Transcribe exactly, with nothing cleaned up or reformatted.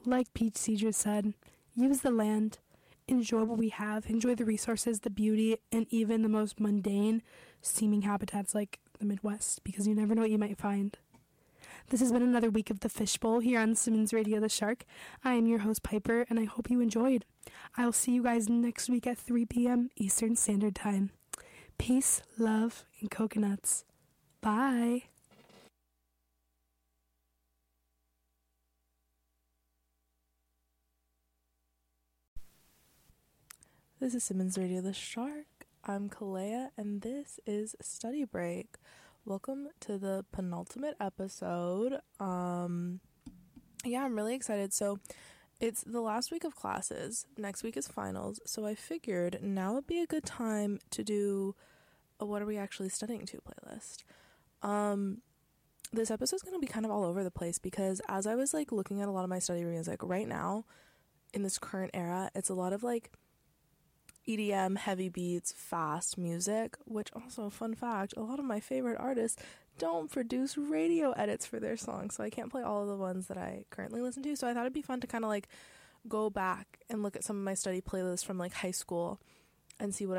like Peach Seeger said, use the land, enjoy what we have, enjoy the resources, the beauty, and even the most mundane seeming habitats like the Midwest, because you never know what you might find. This has been another week of the Fishbowl here on Simmons Radio The Shark. I am your host, Piper, and I hope you enjoyed. I'll see you guys next week at three p.m. Eastern Standard Time. Peace, love, and coconuts. Bye. This is Simmons Radio The Shark. I'm Kalea, and this is Study Break. Welcome to the penultimate episode. Um, yeah, I'm really excited. So it's the last week of classes. Next week is finals. So I figured now would be a good time to do a What Are We Actually Studying To playlist. Um, this episode is going to be kind of all over the place because as I was like looking at a lot of my study music right now in this current era, it's a lot of like E D M, heavy beats, fast music, which also, fun fact, a lot of my favorite artists don't produce radio edits for their songs, so I can't play all of the ones that I currently listen to. So I thought it'd be fun to kind of like go back and look at some of my study playlists from like high school and see what